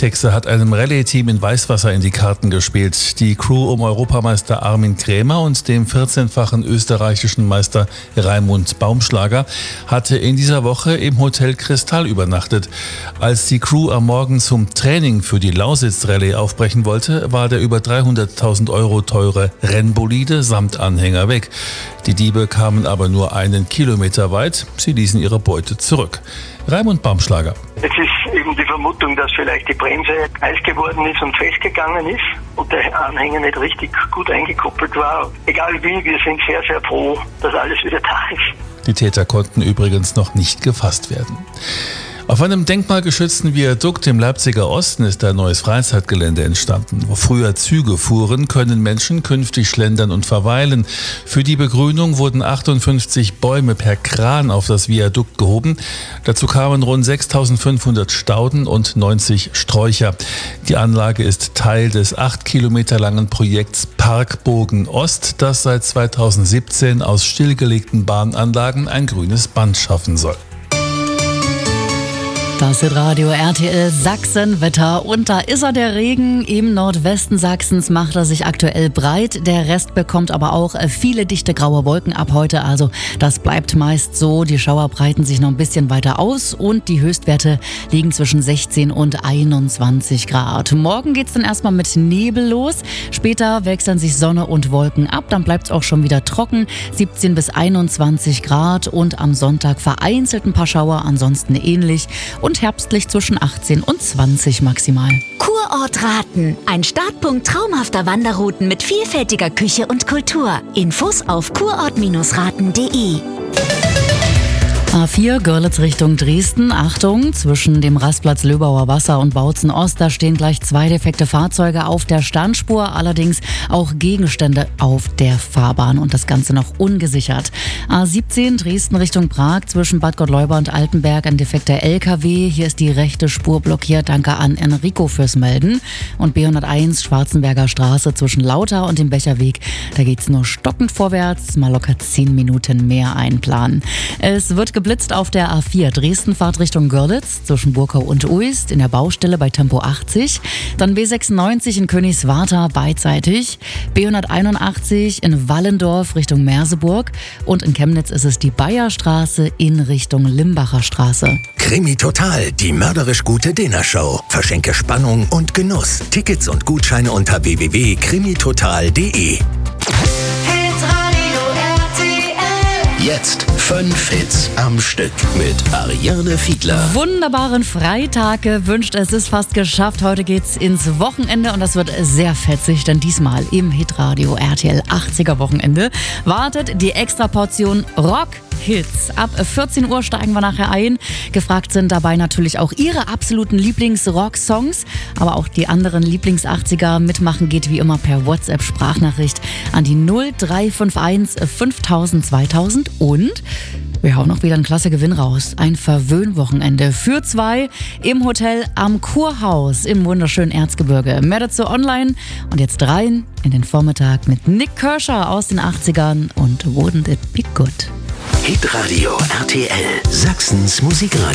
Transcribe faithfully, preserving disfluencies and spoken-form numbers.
Eishexe hat einem Rallye-Team in Weißwasser in die Karten gespielt. Die Crew um Europameister Armin Krämer und dem vierzehnfachen österreichischen Meister Raimund Baumschlager hatte in dieser Woche im Hotel Kristall übernachtet. Als die Crew am Morgen zum Training für die Lausitz-Rallye aufbrechen wollte, war der über dreihunderttausend Euro teure Rennbolide samt Anhänger weg. Die Diebe kamen aber nur einen Kilometer weit. Sie ließen ihre Beute zurück. Raimund Baumschlager. Es ist eben die Vermutung, dass vielleicht die Bremse Eis geworden ist und festgegangen ist und der Anhänger nicht richtig gut eingekoppelt war. Egal wie, wir sind sehr, sehr froh, dass alles wieder da ist. Die Täter konnten übrigens noch nicht gefasst werden. Auf einem denkmalgeschützten Viadukt im Leipziger Osten ist ein neues Freizeitgelände entstanden. Wo früher Züge fuhren, können Menschen künftig schlendern und verweilen. Für die Begrünung wurden achtundfünfzig Bäume per Kran auf das Viadukt gehoben. Dazu kamen rund sechstausendfünfhundert Stauden und neunzig Sträucher. Die Anlage ist Teil des acht Kilometer langen Projekts Parkbogen Ost, das seit zweitausendsiebzehn aus stillgelegten Bahnanlagen ein grünes Band schaffen soll. Das ist Radio R T L Sachsen-Wetter und da ist er, der Regen. Im Nordwesten Sachsens macht er sich aktuell breit. Der Rest bekommt aber auch viele dichte graue Wolken ab heute. Also das bleibt meist so. Die Schauer breiten sich noch ein bisschen weiter aus und die Höchstwerte liegen zwischen sechzehn und einundzwanzig Grad. Morgen geht's dann erstmal mit Nebel los. Später wechseln sich Sonne und Wolken ab. Dann bleibt's auch schon wieder trocken. siebzehn bis einundzwanzig Grad und am Sonntag vereinzelt ein paar Schauer, ansonsten ähnlich. Und herbstlich zwischen achtzehn und zwanzig maximal. Kurort Raten. Ein Startpunkt traumhafter Wanderrouten mit vielfältiger Küche und Kultur. Infos auf kurort raten punkt de. A vier Görlitz Richtung Dresden. Achtung, zwischen dem Rastplatz Löbauer Wasser und Bautzen Ost, da stehen gleich zwei defekte Fahrzeuge auf der Standspur, allerdings auch Gegenstände auf der Fahrbahn und das Ganze noch ungesichert. A siebzehn Dresden Richtung Prag, zwischen Bad Gottleuba und Altenberg ein defekter L K W. Hier ist die rechte Spur blockiert. Danke an Enrico fürs Melden. Und B hunderteins Schwarzenberger Straße zwischen Lauter und dem Becherweg. Da geht's nur stockend vorwärts, mal locker zehn Minuten mehr einplanen. Es wird geblitzt auf der A vier Dresden-Fahrt Richtung Görlitz zwischen Burkau und Uist in der Baustelle bei Tempo achtzig. Dann B sechsundneunzig in Königswarta beidseitig. B hunderteinundachtzig in Wallendorf Richtung Merseburg. Und in Chemnitz ist es die Bayerstraße in Richtung Limbacher Straße. Krimi Total, die mörderisch gute Dinnershow. Verschenke Spannung und Genuss. Tickets und Gutscheine unter w w w punkt krimi total punkt de. Jetzt fünf Hits am Stück mit Ariane Fiedler. Wunderbaren Freitag gewünscht. Es ist fast geschafft. Heute geht's ins Wochenende und das wird sehr fetzig, denn diesmal im Hitradio R T L achtziger Wochenende wartet die Extraportion Rock. Hits. Ab vierzehn Uhr steigen wir nachher ein. Gefragt sind dabei natürlich auch Ihre absoluten Lieblings-Rock-Songs, aber auch die anderen Lieblings-achtziger. Mitmachen geht wie immer per WhatsApp-Sprachnachricht an die null drei fünf eins fünftausend zweitausend und wir hauen noch wieder einen klasse Gewinn raus. Ein Verwöhnwochenende für zwei im Hotel am Kurhaus im wunderschönen Erzgebirge. Mehr dazu online und jetzt rein in den Vormittag mit Nick Kershaw aus den achtzigern und Wouldn't It Be Good. Hitradio R T L, Sachsens Musikradio.